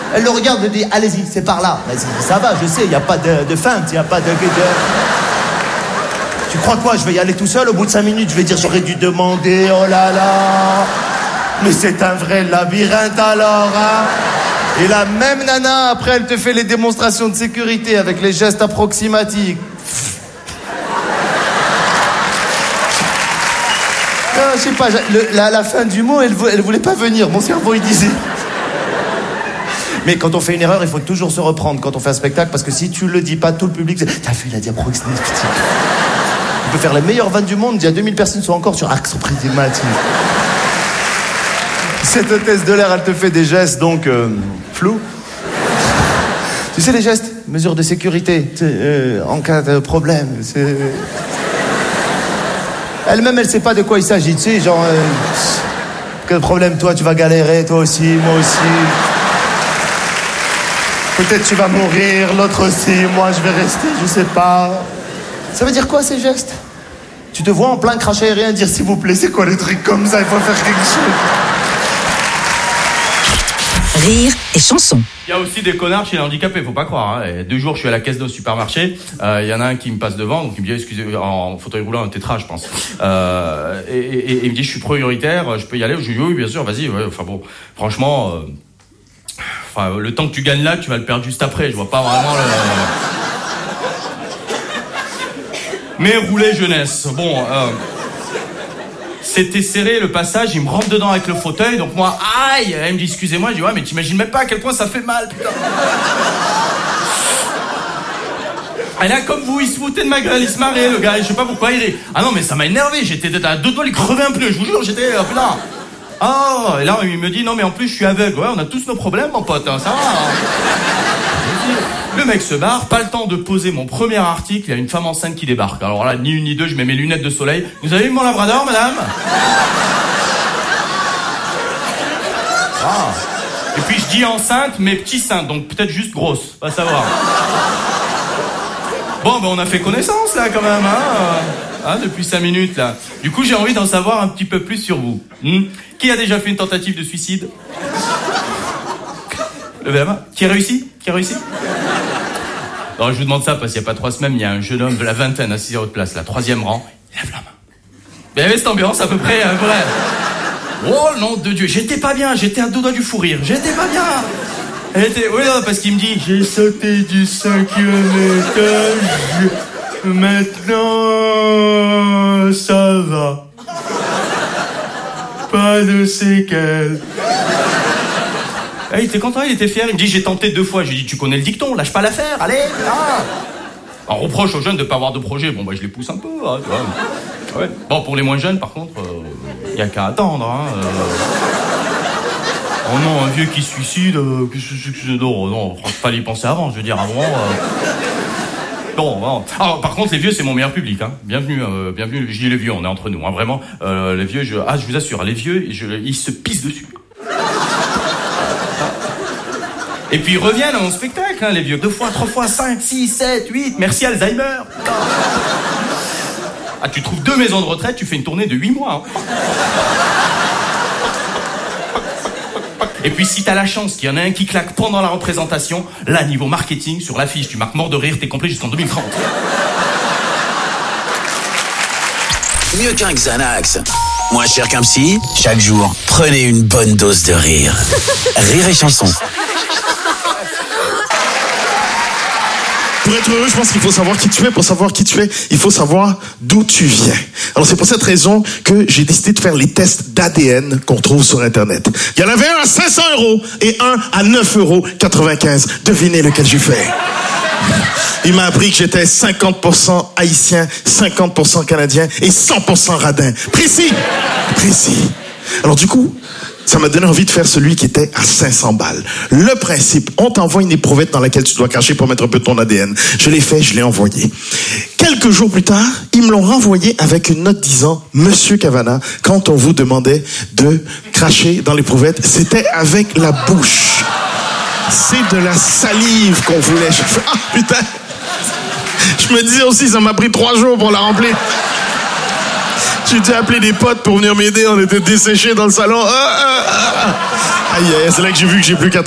Elle le regarde et dit, allez-y, c'est par là. Vas-y, ça va, je sais, il n'y a pas de feinte, il n'y a pas de... Tu crois quoi, je vais y aller tout seul, au bout de 5 minutes, je vais dire, j'aurais dû demander, oh là là. Mais c'est un vrai labyrinthe alors, hein. Et la même nana, après, elle te fait les démonstrations de sécurité avec les gestes approximatifs. Je sais pas, la fin du mot, elle voulait pas venir. Mon cerveau, il disait... Mais quand on fait une erreur, il faut toujours se reprendre quand on fait un spectacle, parce que si tu le dis pas, tout le public... T'as vu, il a dit approximatif. On peut faire les meilleures vannes du monde, il y a 2000 personnes qui sont encore sur axe approximatif. Cette hôtesse de l'air, elle te fait des gestes, donc, flous. Tu sais les gestes? Mesures de sécurité, en cas de problème, c'est... Elle-même, elle sait pas de quoi il s'agit, tu sais, genre... quel problème, toi, tu vas galérer, toi aussi, moi aussi. Peut-être tu vas mourir, l'autre aussi, moi je vais rester, je sais pas. Ça veut dire quoi, ces gestes? Tu te vois en plein crash aérien dire, s'il vous plaît, c'est quoi les trucs comme ça? Il faut faire quelque chose. Rire et chanson. Il y a aussi des connards chez les handicapés, faut pas croire. Hein. Et 2 jours, je suis à la caisse de supermarché. Il y en a un qui me passe devant, donc il me dit, excusez, en fauteuil roulant, un tétra, je pense. Et il me dit, je suis prioritaire, je peux y aller. Je lui dis, oui, bien sûr, vas-y. Ouais. Enfin bon, franchement, le temps que tu gagnes là, tu vas le perdre juste après. Je vois pas vraiment le... Mais rouler jeunesse. Bon. C'était serré le passage, il me rentre dedans avec le fauteuil, donc moi, aïe, elle me dit excusez-moi, je dis ouais mais t'imagines même pas à quel point ça fait mal, putain. Et là comme vous, il se foutait de ma gueule, il se marrait le gars, je sais pas pourquoi il est... Ah non mais ça m'a énervé, j'étais à 2 doigts, il crevait un pneu, je vous jure, j'étais putain. Oh, et là il me dit non mais en plus je suis aveugle, ouais on a tous nos problèmes mon pote, hein, ça va. Le mec se barre, pas le temps de poser mon premier article, il y a une femme enceinte qui débarque. Alors là, ni une ni deux, je mets mes lunettes de soleil. Vous avez vu mon labrador, madame? Ah. Et puis je dis enceinte, mais petit sein, donc peut-être juste grosse, pas savoir. Bon, ben on a fait connaissance là quand même, hein, depuis 5 minutes là. Du coup, j'ai envie d'en savoir un petit peu plus sur vous. Qui a déjà fait une tentative de suicide? Levez la main. Qui a réussi? Non, je vous demande ça parce qu'il n'y a pas 3 semaines, il y a un jeune homme de la vingtaine assis à votre place, là, 3e rang, il lève la main. Mais il y avait cette ambiance à peu près, vrai. Oh nom de Dieu, j'étais pas bien, j'étais à 2 doigts du fou rire, j'étais pas bien. Oui, non, parce qu'il me dit, j'ai sauté du 5e étage, maintenant ça va. Pas de séquelles. Il était content, il était fier, il me dit j'ai tenté 2 fois, je lui dis tu connais le dicton, lâche pas l'affaire, allez, ah. On reproche aux jeunes de pas avoir de projet, bon bah je les pousse un peu, hein, tu vois. Ouais. Bon pour les moins jeunes par contre, y a qu'à attendre, hein. Oh non, un vieux qui se suicide, non, fallait y penser avant, je veux dire, avant... Bon. Alors, par contre, les vieux, c'est mon meilleur public, hein. Bienvenue, je dis les vieux, on est entre nous, hein, vraiment. Les vieux, je vous assure, les vieux, ils se pissent dessus. Et puis ils reviennent à mon spectacle, hein, les vieux. 2 fois, 3 fois, 5, 6, 7, 8. Merci Alzheimer. Ah, tu trouves 2 maisons de retraite, tu fais une tournée de 8 mois. Hein. Et puis si t'as la chance qu'il y en a un qui claque pendant la représentation, là, niveau marketing, sur l'affiche, tu marques mort de rire, t'es complet jusqu'en 2030. Mieux qu'un Xanax. Moins cher qu'un psy, chaque jour, prenez une bonne dose de rire. Rire et chanson. Pour être heureux, je pense qu'il faut savoir qui tu es. Pour savoir qui tu es, il faut savoir d'où tu viens. Alors c'est pour cette raison que j'ai décidé de faire les tests d'ADN qu'on trouve sur Internet. Il y en avait un à 500 € et un à 9,95 €. Devinez lequel j'ai fait. Il m'a appris que j'étais 50% haïtien, 50% canadien et 100% radin. Précis. Alors du coup, ça m'a donné envie de faire celui qui était à 500 balles. Le principe, on t'envoie une éprouvette dans laquelle tu dois cacher pour mettre un peu ton ADN. Je l'ai fait, je l'ai envoyé. Quelques jours plus tard, ils me l'ont renvoyé avec une note disant « Monsieur Cavana, quand on vous demandait de cracher dans l'éprouvette, c'était avec la bouche. C'est de la salive qu'on voulait. » Je fais « Ah putain !» Je me disais aussi, ça m'a pris 3 jours pour la remplir. J'ai dû appeler des potes pour venir m'aider, on était desséchés dans le salon. Aïe, c'est là que j'ai vu que j'ai plus qu'à